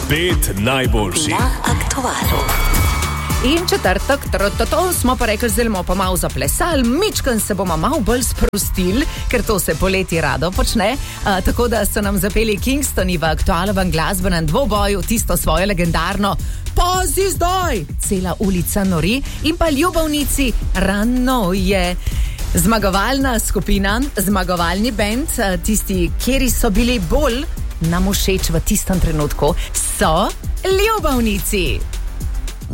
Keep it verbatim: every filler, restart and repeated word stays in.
Pet najboljših na Aktualu. In četrtek, trototo, smo pa rekli, zelo pa malo zaplesali, mičken se bomo malo bolj sprostili, ker to se poleti rado počne. A, tako da so nam zapeli Kingstoni v aktualnem glasbenem dvoboju tisto svojo legendarno Pazi zdaj! Cela ulica nori in pa ljubavnici Rano je. Zmagovalna skupina, zmagovalni bend, tisti, kjeri so bili bolj nam všeč v tistem trenutku, so ljubavnici.